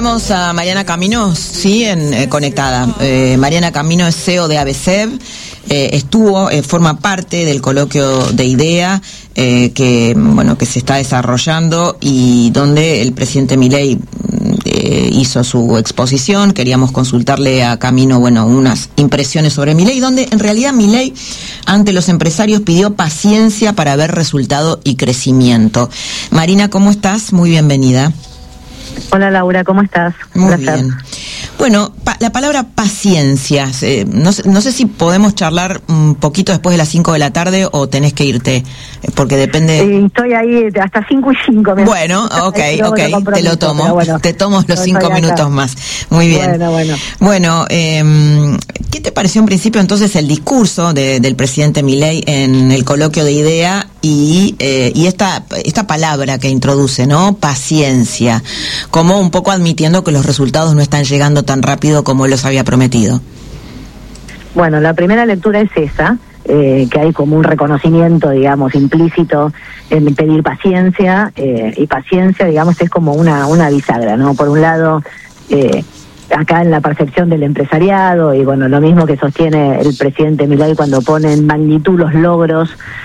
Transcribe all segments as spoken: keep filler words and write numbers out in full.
Tenemos a Mariana Camino, sí, en, eh, conectada. Eh, Mariana Camino es C E O de ABCEB, eh, estuvo, eh, forma parte del coloquio de IDEA eh, que, bueno, que se está desarrollando y donde el presidente Milei eh, hizo su exposición. Queríamos consultarle a Camino, bueno, unas impresiones sobre Milei, donde en realidad Milei ante los empresarios pidió paciencia para ver resultado y crecimiento. Marina, ¿cómo estás? Muy bienvenida. Hola Laura, ¿cómo estás? Muy Placer. Bien. Bueno, pa- la palabra paciencia, eh, no, sé, no sé si podemos charlar un poquito después de las cinco de la tarde o tenés que irte, eh, porque depende... Eh, estoy ahí hasta cinco y cinco. Bueno, ok, ok, te lo tomo, bueno, te tomo los cinco minutos más. Muy bien. Bueno, bueno. Bueno, eh, ¿qué te pareció en principio entonces el discurso de, del presidente Milei en el coloquio de IDEA y, eh, y esta, esta palabra que introduce, ¿no? Paciencia, como un poco admitiendo que los resultados no están llegando tan rápido como él los había prometido? Bueno, la primera lectura es esa, eh, que hay como un reconocimiento, digamos, implícito en pedir paciencia, eh, y paciencia, digamos, es como una, una bisagra, ¿no? Por un lado, eh, acá en la percepción del empresariado, y bueno, lo mismo que sostiene el presidente Milei cuando pone en magnitud los logros,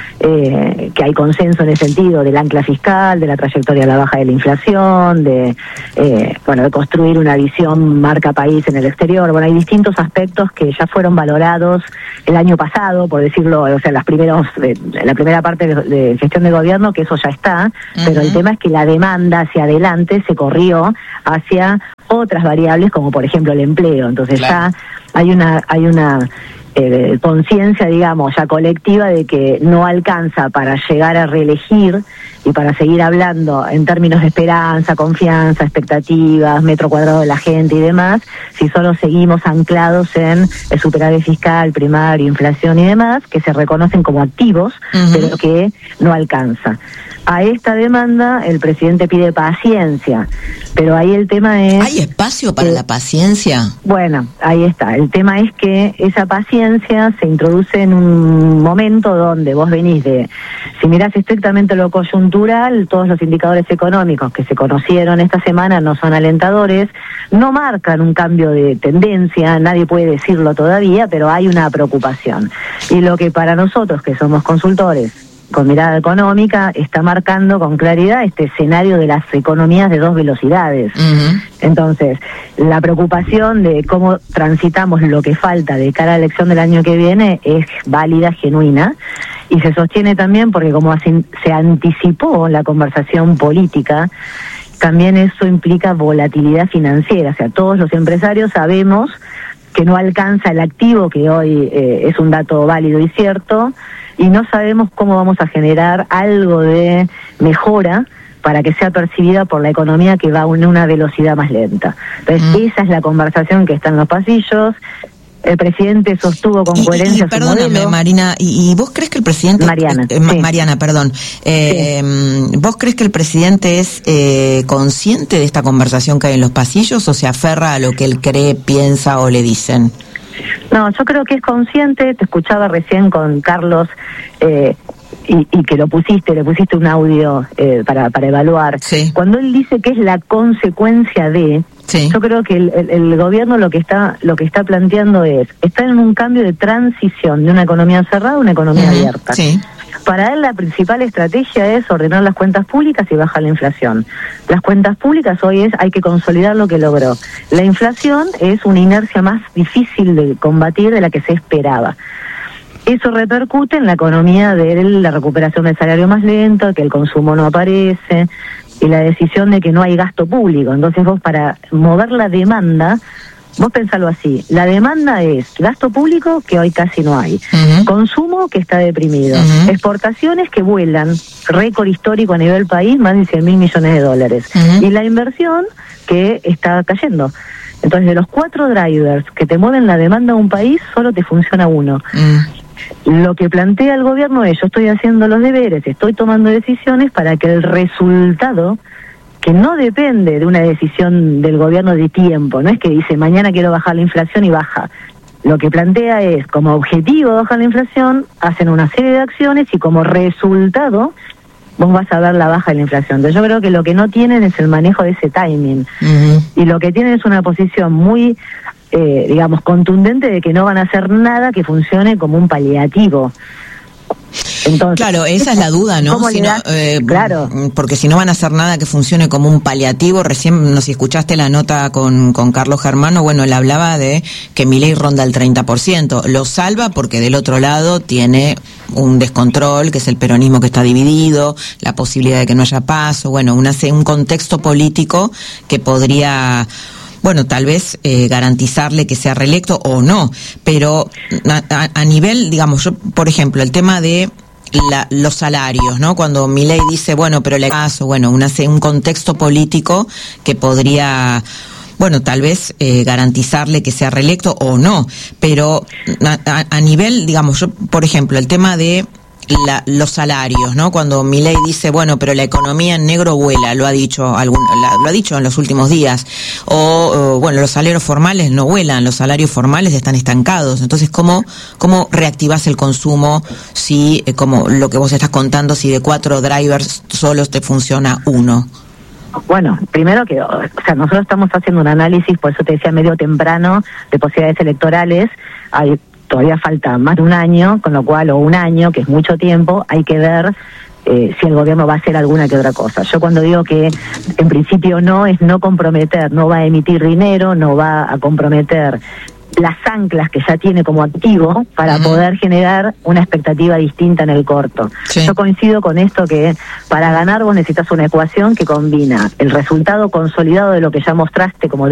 eh, que hay consenso en ese sentido, del ancla fiscal, de la trayectoria a la baja de la inflación, de eh, bueno, de construir una visión marca país en el exterior. Bueno, hay distintos aspectos que ya fueron valorados el año pasado, por decirlo, o sea, las primeros, eh, la primera parte de, de gestión de gobierno, que eso ya está, uh-huh. Pero el tema es que la demanda hacia adelante se corrió hacia otras variables, como por ejemplo el empleo. Entonces claro. ya hay una hay una eh, conciencia, digamos, ya colectiva de que no alcanza para llegar a reelegir y para seguir hablando en términos de esperanza, confianza, expectativas, metro cuadrado de la gente y demás, si solo seguimos anclados en el superávit fiscal, primario, inflación y demás, que se reconocen como activos, uh-huh. pero que no alcanza. A esta demanda el presidente pide paciencia, pero ahí el tema es... ¿Hay espacio para eh, la paciencia? Bueno, ahí está. El tema es que esa paciencia se introduce en un momento donde vos venís de... Si mirás estrictamente lo coyuntural, todos los indicadores económicos que se conocieron esta semana no son alentadores, no marcan un cambio de tendencia, nadie puede decirlo todavía, pero hay una preocupación. Y lo que para nosotros, que somos consultores, con mirada económica, está marcando con claridad este escenario de las economías de dos velocidades. Uh-huh. Entonces, la preocupación de cómo transitamos lo que falta de cara a la elección del año que viene es válida, genuina, y se sostiene también porque como así se anticipó la conversación política, también eso implica volatilidad financiera. O sea, todos los empresarios sabemos que no alcanza el activo, que hoy eh, es un dato válido y cierto, y no sabemos cómo vamos a generar algo de mejora para que sea percibida por la economía que va a una velocidad más lenta. Entonces, mm. esa es la conversación que está en los pasillos. El presidente sostuvo con y, coherencia y, perdóname, su modelo. Marina, ¿y, y vos crees que el presidente... Mariana. Eh, sí. Mariana, perdón. Eh, sí. ¿Vos crees que el presidente es eh, consciente de esta conversación que hay en los pasillos o se aferra a lo que él cree, piensa o le dicen? No, yo creo que es consciente. Te escuchaba recién con Carlos, eh, y, y que lo pusiste, le pusiste un audio eh, para, para evaluar. Sí. Cuando él dice que es la consecuencia de... Sí. Yo creo que el, el, el gobierno lo que está lo que está planteando es, está en un cambio de transición de una economía cerrada a una economía uh-huh. abierta. Sí. Para él la principal estrategia es ordenar las cuentas públicas y bajar la inflación. Las cuentas públicas hoy es, hay que consolidar lo que logró. La inflación es una inercia más difícil de combatir de la que se esperaba. Eso repercute en la economía de la recuperación del salario más lento, que el consumo no aparece, y la decisión de que no hay gasto público. Entonces vos, para mover la demanda, vos pensalo así, la demanda es gasto público, que hoy casi no hay, uh-huh. consumo, que está deprimido, uh-huh. exportaciones que vuelan, récord histórico a nivel país, más de cien mil millones de dólares, uh-huh. y la inversión que está cayendo. Entonces, de los cuatro drivers que te mueven la demanda de un país, solo te funciona uno. Uh-huh. Lo que plantea el gobierno es, yo estoy haciendo los deberes, estoy tomando decisiones para que el resultado, que no depende de una decisión del gobierno de tiempo, no es que dice mañana quiero bajar la inflación y baja. Lo que plantea es, como objetivo bajar la inflación, hacen una serie de acciones y como resultado vos vas a ver la baja de la inflación. Entonces yo creo que lo que no tienen es el manejo de ese timing. Uh-huh. Y lo que tienen es una posición muy, eh, digamos, contundente de que no van a hacer nada que funcione como un paliativo. Entonces, claro, esa es la duda, ¿no? Si no eh, claro. Porque si no van a hacer nada que funcione como un paliativo, recién, no sé si escuchaste la nota con, con Carlos Germano, bueno, él hablaba de que Milei ronda el treinta por ciento. Lo salva porque del otro lado tiene un descontrol, que es el peronismo que está dividido, la posibilidad de que no haya paso, bueno, una, un contexto político que podría... bueno, tal vez eh, garantizarle que sea reelecto o no, pero a, a, a nivel, digamos, yo, por ejemplo, el tema de la, los salarios, ¿no? Cuando Milei dice, bueno, pero le caso, bueno, una, un contexto político que podría... bueno, tal vez eh, garantizarle que sea reelecto o no, pero a, a, a nivel, digamos, yo, por ejemplo, el tema de La, los salarios, ¿no? Cuando Milei dice, bueno, pero la economía en negro vuela, lo ha dicho algún, la, lo ha dicho en los últimos días, o, o bueno, los salarios formales no vuelan, los salarios formales están estancados. Entonces, ¿cómo cómo reactivás el consumo si, eh, como lo que vos estás contando, si de cuatro drivers solo te funciona uno? Bueno, primero que, o sea, nosotros estamos haciendo un análisis, por eso te decía medio temprano, de posibilidades electorales. Hay todavía falta más de un año, con lo cual, o un año, que es mucho tiempo, hay que ver eh, si el gobierno va a hacer alguna que otra cosa. Yo cuando digo que en principio no, es no comprometer, no va a emitir dinero, no va a comprometer las anclas que ya tiene como activo para uh-huh. poder generar una expectativa distinta en el corto. Sí. Yo coincido con esto que para ganar vos necesitas una ecuación que combina el resultado consolidado de lo que ya mostraste como